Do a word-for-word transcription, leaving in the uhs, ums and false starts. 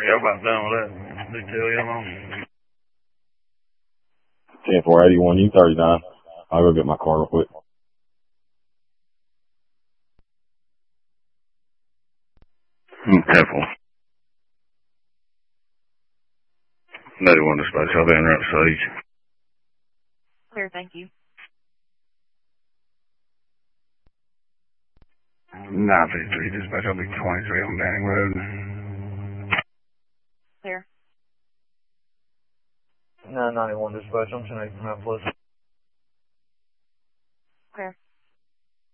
Yeah, about done with that. Detail, you know. ten four eighty-one, U thirty-nine. I'll go get my car real quick. ten four. ninety-one dispatch, I'll be in route Sage. Clear, thank you. nine fifty-three dispatch, I'll be twenty-three on Banning Road. Clear. nine ninety-one dispatch, I'm ten eight from Mount Pleasant.